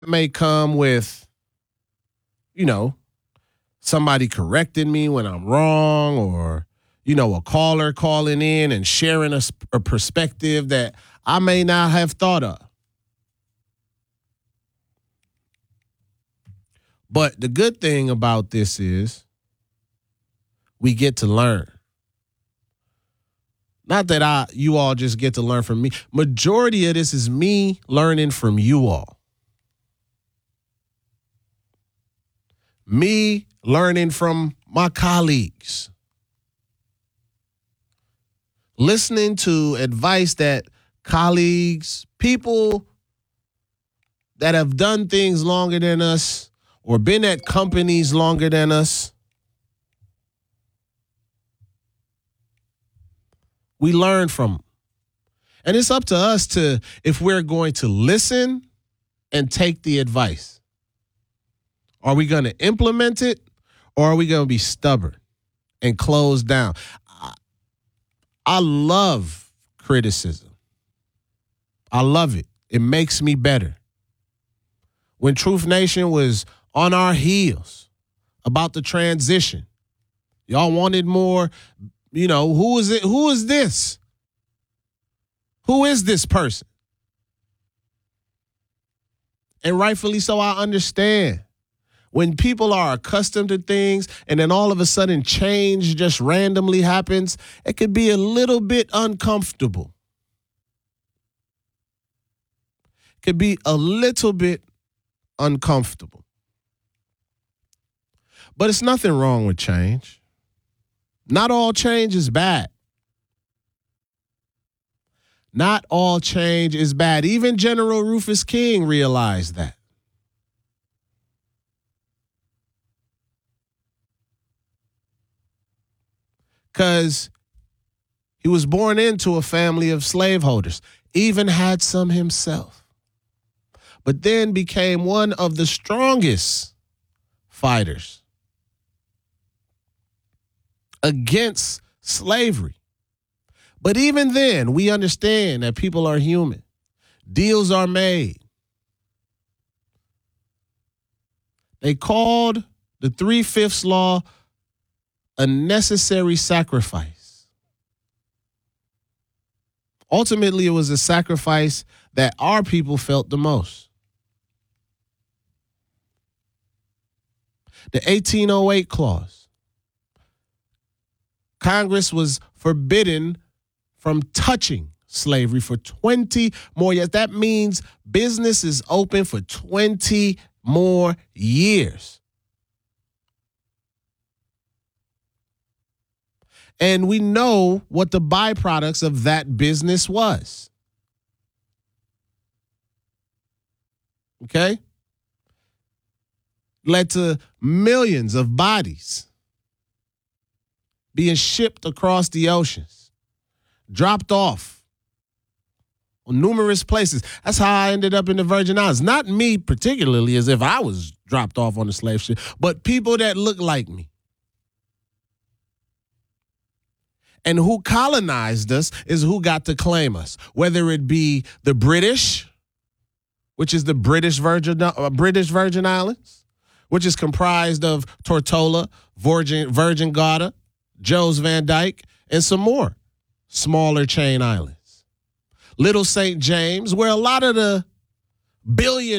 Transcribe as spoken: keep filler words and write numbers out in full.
may come with, you know, somebody correcting me when I'm wrong, or, you know, a caller calling in and sharing a, a perspective that I may not have thought of. But the good thing about this is we get to learn. Not that I, you all just get to learn from me. Majority of this is me learning from you all. Me learning from my colleagues. Listening to advice that colleagues, people that have done things longer than us or been at companies longer than us, we learn from them. And it's up to us to, if we're going to listen and take the advice. Are we going to implement it, or are we going to be stubborn and close down? I, I love criticism. I love it. It makes me better. When Truth Nation was on our heels about the transition, y'all wanted more. You know, who is it? Who is this? Who is this person? And rightfully so, I understand. When people are accustomed to things and then all of a sudden change just randomly happens, it could be a little bit uncomfortable. It could be a little bit uncomfortable. But it's nothing wrong with change. Not all change is bad. Not all change is bad. Even General Rufus King realized that. Because he was born into a family of slaveholders, even had some himself, but then became one of the strongest fighters against slavery. But even then, we understand that people are human. Deals are made. They called the Three-Fifths Law a necessary sacrifice. Ultimately, it was a sacrifice that our people felt the most. The eighteen oh eight Clause. Congress was forbidden from touching slavery for twenty more years. That means business is open for twenty more years. And we know what the byproducts of that business was. Okay? Led to millions of bodies being shipped across the oceans, dropped off on numerous places. That's how I ended up in the Virgin Islands. Not me particularly, as if I was dropped off on a slave ship, but people that look like me. And who colonized us is who got to claim us, whether it be the British, which is the British Virgin uh, British Virgin Islands, which is comprised of Tortola, Virgin, Virgin Gauda, Joe's Van Dyke, and some more smaller chain islands. Little Saint James, where a lot of the billion